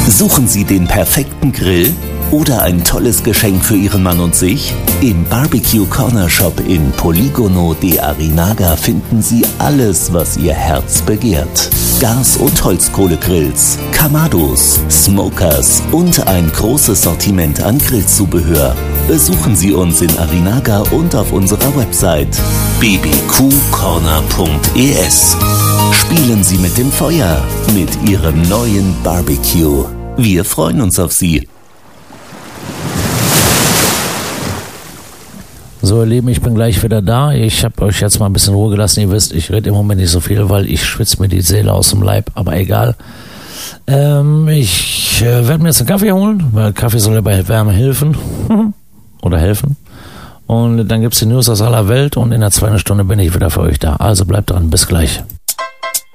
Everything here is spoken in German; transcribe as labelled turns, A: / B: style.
A: Suchen Sie den perfekten Grill oder ein tolles Geschenk für Ihren Mann und sich? Im Barbecue Corner Shop in Polígono de Arinaga finden Sie alles, was Ihr Herz begehrt. Gas- und Holzkohlegrills, Kamados, Smokers und ein großes Sortiment an Grillzubehör. Besuchen Sie uns in Arinaga und auf unserer Website bbqcorner.es. Spielen Sie mit dem Feuer mit Ihrem neuen Barbecue. Wir freuen uns auf Sie.
B: So, ihr Lieben, ich bin gleich wieder da. Ich habe euch jetzt mal ein bisschen Ruhe gelassen. Ihr wisst, ich rede im Moment nicht so viel, weil ich schwitze mir die Seele aus dem Leib, aber egal. Ich werde mir jetzt einen Kaffee holen, weil Kaffee soll ja bei Wärme helfen. Oder helfen. Und dann gibt es die News aus aller Welt und in der zweiten Stunde bin ich wieder für euch da. Also bleibt dran, bis gleich.